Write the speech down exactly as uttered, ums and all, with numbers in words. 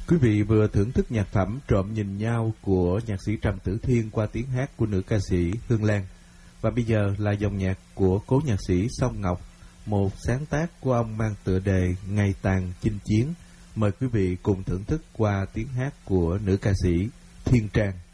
Quý vị vừa thưởng thức nhạc phẩm Trộm Nhìn Nhau của nhạc sĩ Trầm Tử Thiên qua tiếng hát của nữ ca sĩ Hương Lan. Và bây giờ là dòng nhạc của cố nhạc sĩ Song Ngọc, một sáng tác của ông mang tựa đề Ngày Tàn Chinh Chiến. Mời quý vị cùng thưởng thức qua tiếng hát của nữ ca sĩ Thiên Trang.